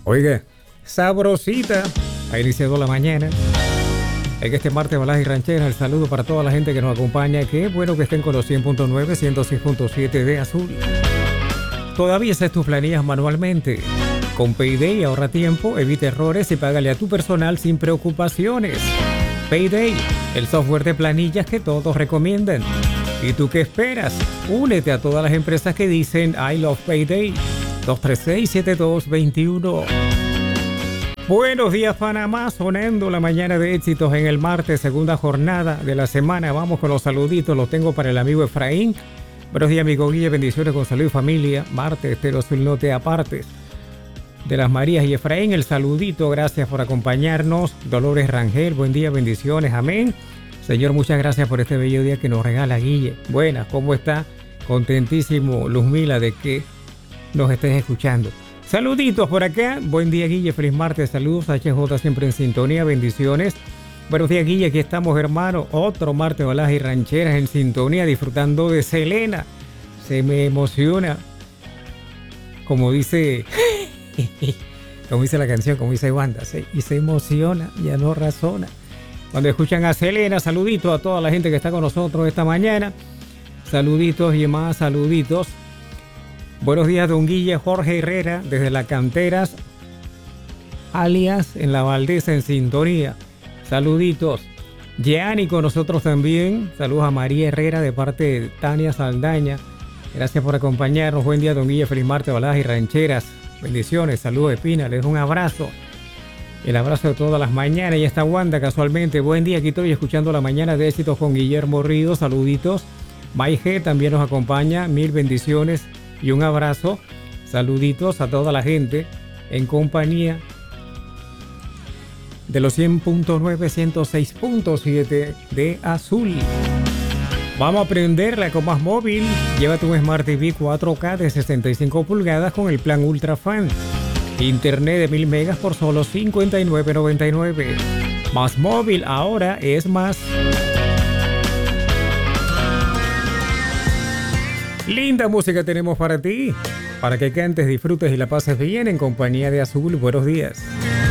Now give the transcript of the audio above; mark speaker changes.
Speaker 1: Oiga, sabrosita. Ha iniciado la mañana. En este martes Balada y Ranchera, el saludo para toda la gente que nos acompaña. Qué bueno que estén con los 100.9, 106.7 de Azul. Todavía haces tus planillas manualmente. Con Payday ahorra tiempo, evita errores y págale a tu personal sin preocupaciones. Payday, el software de planillas que todos recomiendan. ¿Y tú qué esperas? Únete a todas las empresas que dicen I love Payday. 236-7221. Buenos días, Panamá, sonando la mañana de éxitos en el martes, segunda jornada de la semana. Vamos con los saluditos, los tengo para el amigo Efraín. Buenos días, amigo Guille, bendiciones con salud y familia. Martes, Estero Azul, no te apartes de las Marías y Efraín, el saludito, gracias por acompañarnos. Dolores Rangel, buen día, bendiciones, amén. Señor, muchas gracias por este bello día que nos regala Guille. Buenas, ¿cómo está? Contentísimo, Luzmila, de que nos estés escuchando. Saluditos por acá. Buen día, Guille. Feliz martes. Saludos. HJ siempre en sintonía. Bendiciones. Buenos días, Guille. Aquí estamos, hermano. Otro martes, Baladas y Rancheras en sintonía, disfrutando de Selena. Se me emociona. Como dice la canción, como dice Wanda. Y se emociona, ya no razona. Cuando escuchan a Selena, saluditos a toda la gente que está con nosotros esta mañana. Saluditos y más saluditos. Buenos días, don Guille. Jorge Herrera, desde La Canteras, alias en La Valdesa, en sintonía. Saluditos. Gianni con nosotros también. Saludos a María Herrera de parte de Tania Saldaña. Gracias por acompañarnos. Buen día, don Guille. Feliz martes, Baladas y Rancheras. Bendiciones. Saludos de Pina. Les doy un abrazo. El abrazo de todas las mañanas. Y está Wanda casualmente. Buen día. Aquí estoy escuchando la mañana de éxitos con Guillermo Ríos. Saluditos. Maige también nos acompaña. Mil bendiciones y un abrazo. Saluditos a toda la gente en compañía de los 100.9, 106.7 de Azul. Vamos a aprenderla con más móvil. Llévate un Smart TV 4K de 65 pulgadas con el plan Ultra Fan. Internet de 1000 megas por solo $59.99. Más móvil ahora es más. Linda música tenemos para ti, para que cantes, disfrutes y la pases bien en compañía de Azul. Buenos días.